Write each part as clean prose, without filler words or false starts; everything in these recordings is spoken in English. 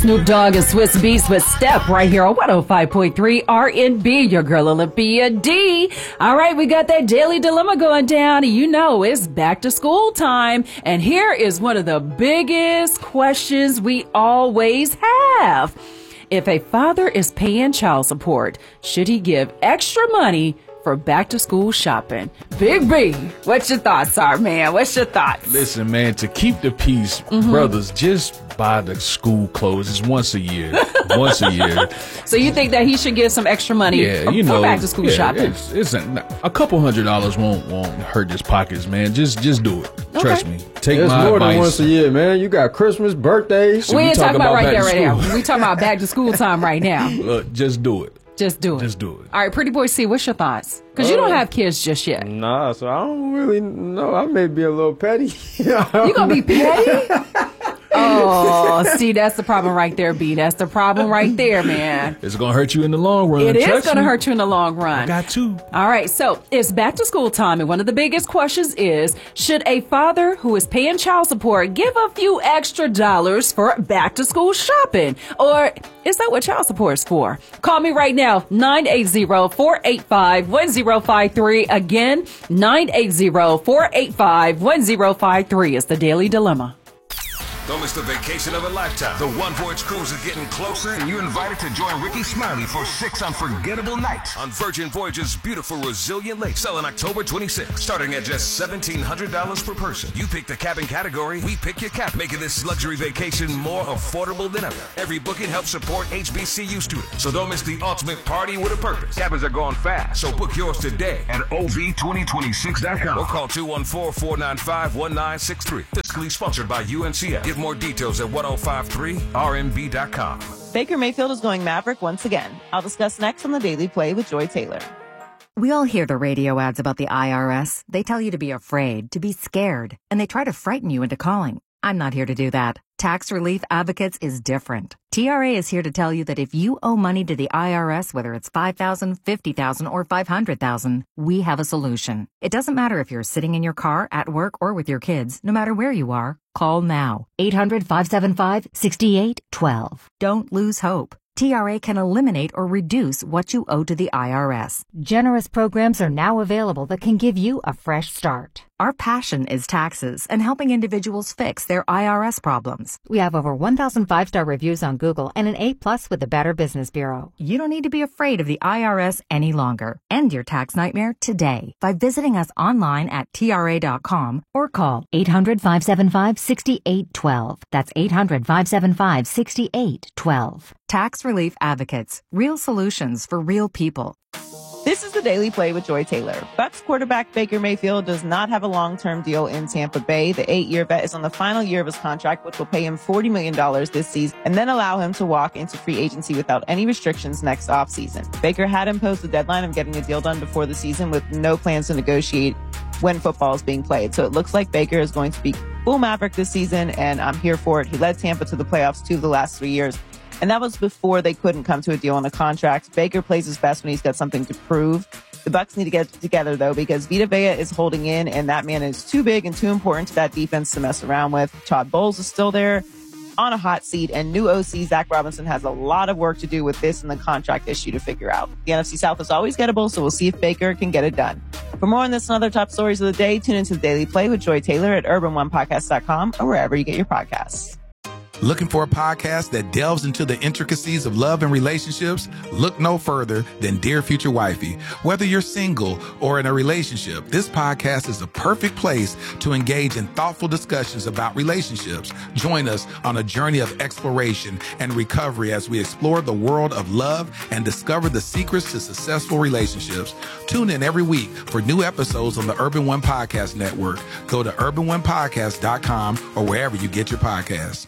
Snoop Dogg and Swiss Beats with Step right here on 105.3 R&B, your girl Olympia D. All right, we got that daily dilemma going down. You know, it's back to school time. And here is one of the biggest questions we always have. If a father is paying child support, should he give extra money for back to school shopping? Big B, what your thoughts are, man? What's your thoughts? Listen, man, to keep the peace, brothers, just buy the school clothes. It's once a year. Once a year. So you think that he should give some extra money for back to school shopping? It's a couple $100 won't hurt his pockets, man. Just do it. Okay. Trust me. Take it's my more advice. Than once a year, man. You got Christmas, birthdays. We ain't talking about right there, right now. We talking about back to school time right now. Look, just do it. Just do it. Just do it. All right, Pretty Boy C, what's your thoughts? Because you don't have kids just yet. Nah, so I don't really know. I may be a little petty. You gonna be petty? Oh, see, that's the problem right there, B. That's the problem right there, man. It's going to hurt you in the long run. It is going to hurt you in the long run. I got to. All right, so it's back to school time, and one of the biggest questions is, should a father who is paying child support give a few extra dollars for back to school shopping? Or is that what child support is for? Call me right now, 980-485-1053. Again, 980-485-1053 is the Daily Dilemma. Don't miss the vacation of a lifetime. The One Voyage Cruise is getting closer, and you're invited to join Ricky Smiley for 6 unforgettable nights on Virgin Voyage's beautiful Resilient Lake, selling October 26th, starting at just $1,700 per person. You pick the cabin category, we pick your cabin, making this luxury vacation more affordable than ever. Every booking helps support HBCU students, so don't miss the ultimate party with a purpose. Cabins are going fast, so book yours today at OV2026.com or call 214-495-1963. Fiscally sponsored by UNCF. Get more details at 1053rnb.com. Baker Mayfield is going Maverick once again. I'll discuss next on the Daily Play with Joy Taylor. We all hear the radio ads about the IRS. They tell you to be afraid, to be scared, and they try to frighten you into calling. I'm not here to do that. Tax Relief Advocates is different. TRA is here to tell you that if you owe money to the IRS, whether it's $5,000, $50,000, or $500,000, we have a solution. It doesn't matter if you're sitting in your car, at work, or with your kids. No matter where you are, call now. 800-575-6812. Don't lose hope. TRA can eliminate or reduce what you owe to the IRS. Generous programs are now available that can give you a fresh start. Our passion is taxes and helping individuals fix their IRS problems. We have over 1,000 5-star reviews on Google and an A+ with the Better Business Bureau. You don't need to be afraid of the IRS any longer. End your tax nightmare today by visiting us online at TRA.com or call 800-575-6812. That's 800-575-6812. Tax Relief Advocates. Real solutions for real people. This is the Daily Play with Joy Taylor. Bucs quarterback Baker Mayfield does not have a long-term deal in Tampa Bay. The 8-year vet is on the final year of his contract, which will pay him $40 million this season and then allow him to walk into free agency without any restrictions next offseason. Baker had imposed the deadline of getting a deal done before the season with no plans to negotiate when football is being played. So it looks like Baker is going to be full Maverick this season, and I'm here for it. He led Tampa to the playoffs 2 of the last 3 years. And that was before they couldn't come to a deal on a contract. Baker plays his best when he's got something to prove. The Bucs need to get together, though, because Vita Vea is holding in, and that man is too big and too important to that defense to mess around with. Todd Bowles is still there on a hot seat, and new OC Zach Robinson has a lot of work to do with this and the contract issue to figure out. The NFC South is always gettable, so we'll see if Baker can get it done. For more on this and other top stories of the day, tune into the Daily Play with Joy Taylor at urban1podcast.com or wherever you get your podcasts. Looking for a podcast that delves into the intricacies of love and relationships? Look no further than Dear Future Wifey. Whether you're single or in a relationship, this podcast is the perfect place to engage in thoughtful discussions about relationships. Join us on a journey of exploration and recovery as we explore the world of love and discover the secrets to successful relationships. Tune in every week for new episodes on the Urban One Podcast Network. Go to urban1podcast.com or wherever you get your podcasts.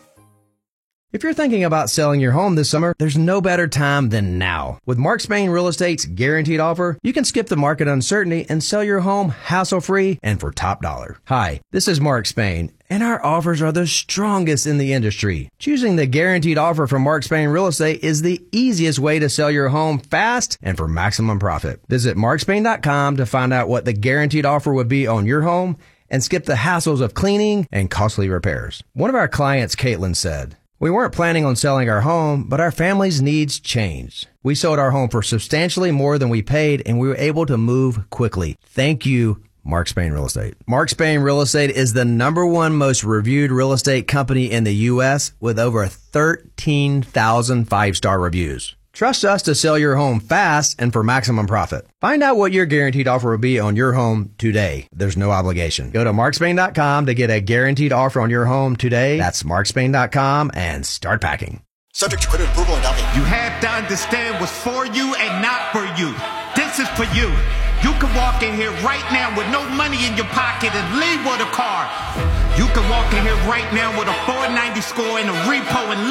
If you're thinking about selling your home this summer, there's no better time than now. With Mark Spain Real Estate's guaranteed offer, you can skip the market uncertainty and sell your home hassle-free and for top dollar. Hi, this is Mark Spain, and our offers are the strongest in the industry. Choosing the guaranteed offer from Mark Spain Real Estate is the easiest way to sell your home fast and for maximum profit. Visit markspain.com to find out what the guaranteed offer would be on your home and skip the hassles of cleaning and costly repairs. One of our clients, Caitlin, said, We weren't planning on selling our home, but our family's needs changed. We sold our home for substantially more than we paid, and we were able to move quickly. Thank you, Mark Spain Real Estate. Mark Spain Real Estate is the #1 most reviewed real estate company in the U.S. with over 13,000 5-star reviews. Trust us to sell your home fast and for maximum profit. Find out what your guaranteed offer will be on your home today. There's no obligation. Go to markspain.com to get a guaranteed offer on your home today. That's markspain.com and start packing. Subject to credit approval and down payment. You have to understand what's for you and not for you. This is for you. You can walk in here right now with no money in your pocket and leave with a car. You can walk in here right now with a 490 score and a repo and